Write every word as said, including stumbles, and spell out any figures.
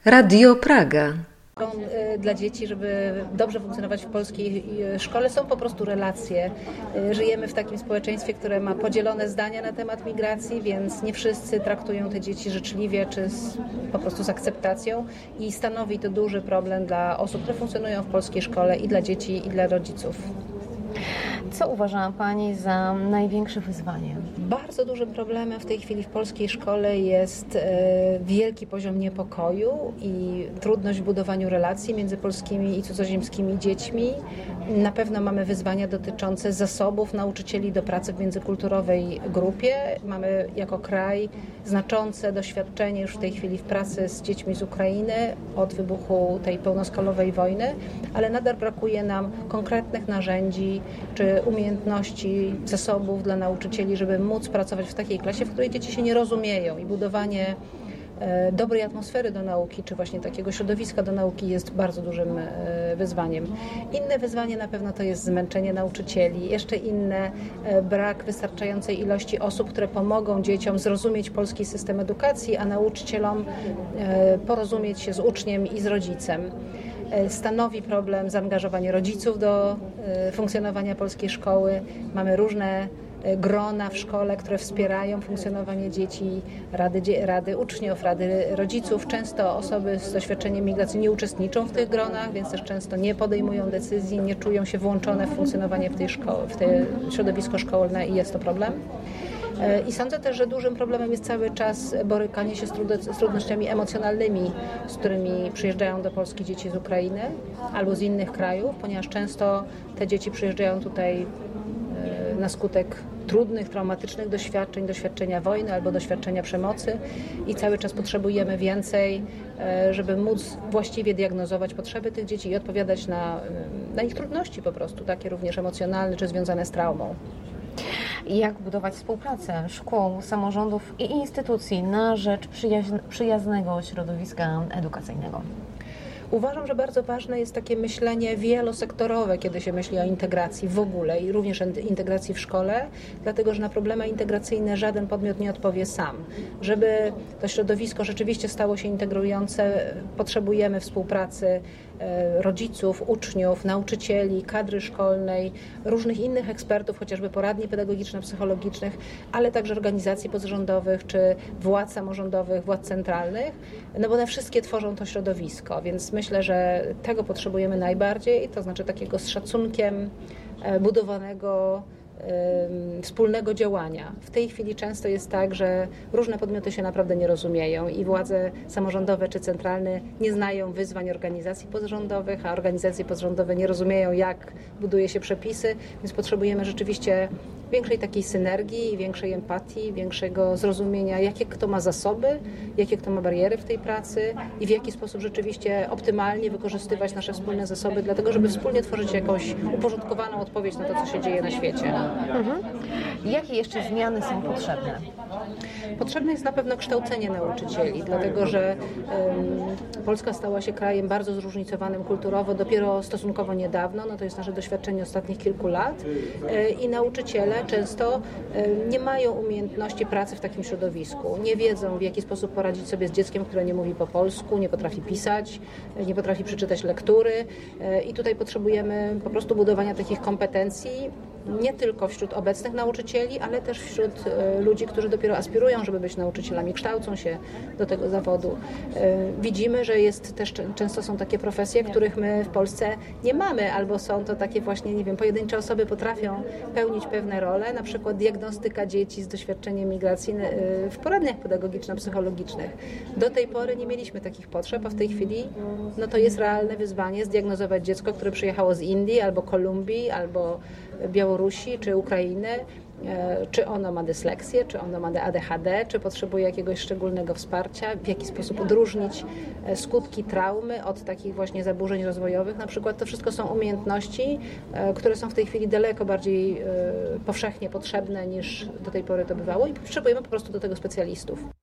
Radio Praga. Dla dzieci, żeby dobrze funkcjonować w polskiej szkole, są po prostu relacje. Żyjemy w takim społeczeństwie, które ma podzielone zdania na temat migracji, więc nie wszyscy traktują te dzieci życzliwie czy z, po prostu z akceptacją i stanowi to duży problem dla osób, które funkcjonują w polskiej szkole, i dla dzieci, i dla rodziców. Co uważa Pani za największe wyzwanie? Bardzo dużym problemem w tej chwili w polskiej szkole jest wielki poziom niepokoju i trudność w budowaniu relacji między polskimi i cudzoziemskimi dziećmi. Na pewno mamy wyzwania dotyczące zasobów nauczycieli do pracy w międzykulturowej grupie. Mamy jako kraj znaczące doświadczenie już w tej chwili w pracy z dziećmi z Ukrainy od wybuchu tej pełnoskalowej wojny, ale nadal brakuje nam konkretnych narzędzi czy umiejętności, zasobów dla nauczycieli, żeby móc pracować w takiej klasie, w której dzieci się nie rozumieją, i budowanie e, dobrej atmosfery do nauki, czy właśnie takiego środowiska do nauki jest bardzo dużym e, wyzwaniem. Inne wyzwanie na pewno to jest zmęczenie nauczycieli, jeszcze inne e, brak wystarczającej ilości osób, które pomogą dzieciom zrozumieć polski system edukacji, a nauczycielom e, porozumieć się z uczniem i z rodzicem. Stanowi problem zaangażowanie rodziców do funkcjonowania polskiej szkoły. Mamy różne grona w szkole, które wspierają funkcjonowanie dzieci, rady, rady uczniów, rady rodziców. Często osoby z doświadczeniem migracji nie uczestniczą w tych gronach, więc też często nie podejmują decyzji, nie czują się włączone w funkcjonowanie w tej szkoły, w to środowisko szkolne, i jest to problem. I sądzę też, że dużym problemem jest cały czas borykanie się z trudnościami emocjonalnymi, z którymi przyjeżdżają do Polski dzieci z Ukrainy albo z innych krajów, ponieważ często te dzieci przyjeżdżają tutaj na skutek trudnych, traumatycznych doświadczeń, doświadczenia wojny albo doświadczenia przemocy, i cały czas potrzebujemy więcej, żeby móc właściwie diagnozować potrzeby tych dzieci i odpowiadać na, na ich trudności po prostu, takie również emocjonalne czy związane z traumą. Jak budować współpracę szkół, samorządów i instytucji na rzecz przyjaźń, przyjaznego środowiska edukacyjnego? Uważam, że bardzo ważne jest takie myślenie wielosektorowe, kiedy się myśli o integracji w ogóle i również integracji w szkole, dlatego że na problemy integracyjne żaden podmiot nie odpowie sam. Żeby to środowisko rzeczywiście stało się integrujące, potrzebujemy współpracy rodziców, uczniów, nauczycieli, kadry szkolnej, różnych innych ekspertów, chociażby poradni pedagogiczno-psychologicznych, ale także organizacji pozarządowych czy władz samorządowych, władz centralnych, no bo one wszystkie tworzą to środowisko, więc myślę, że tego potrzebujemy najbardziej, to znaczy takiego z szacunkiem budowanego wspólnego działania. W tej chwili często jest tak, że różne podmioty się naprawdę nie rozumieją i władze samorządowe czy centralne nie znają wyzwań organizacji pozarządowych, a organizacje pozarządowe nie rozumieją, jak buduje się przepisy, więc potrzebujemy rzeczywiście większej takiej synergii, większej empatii, większego zrozumienia, jakie kto ma zasoby, jakie kto ma bariery w tej pracy i w jaki sposób rzeczywiście optymalnie wykorzystywać nasze wspólne zasoby, dlatego żeby wspólnie tworzyć jakąś uporządkowaną odpowiedź na to, co się dzieje na świecie. Mhm. Jakie jeszcze zmiany są potrzebne? Potrzebne jest na pewno kształcenie nauczycieli, dlatego że um, Polska stała się krajem bardzo zróżnicowanym kulturowo dopiero stosunkowo niedawno, no to jest nasze doświadczenie ostatnich kilku lat, e, i nauczyciele często e, nie mają umiejętności pracy w takim środowisku, nie wiedzą, w jaki sposób poradzić sobie z dzieckiem, które nie mówi po polsku, nie potrafi pisać, nie potrafi przeczytać lektury, e, i tutaj potrzebujemy po prostu budowania takich kompetencji, nie tylko wśród obecnych nauczycieli, ale też wśród ludzi, którzy dopiero aspirują, żeby być nauczycielami, kształcą się do tego zawodu. Widzimy, że jest też często są takie profesje, których my w Polsce nie mamy, albo są to takie właśnie, nie wiem, pojedyncze osoby potrafią pełnić pewne role, na przykład diagnostyka dzieci z doświadczeniem migracji w poradniach pedagogiczno-psychologicznych. Do tej pory nie mieliśmy takich potrzeb, a w tej chwili no to jest realne wyzwanie zdiagnozować dziecko, które przyjechało z Indii, albo Kolumbii, albo Białorusi czy Ukrainy, czy ono ma dysleksję, czy ono ma A D H D, czy potrzebuje jakiegoś szczególnego wsparcia, w jaki sposób odróżnić skutki traumy od takich właśnie zaburzeń rozwojowych. Na przykład to wszystko są umiejętności, które są w tej chwili daleko bardziej powszechnie potrzebne niż do tej pory to bywało, i potrzebujemy po prostu do tego specjalistów.